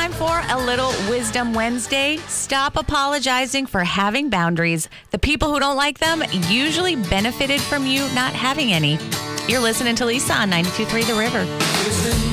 time for a little Wisdom Wednesday. Stop apologizing for having boundaries. The people who don't like them usually benefited from you not having any. You're listening to Lisa on 92.3 The River.